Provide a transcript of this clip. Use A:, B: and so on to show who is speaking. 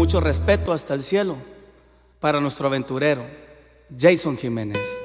A: mucho respeto hasta el cielo para nuestro aventurero, Jason Jiménez.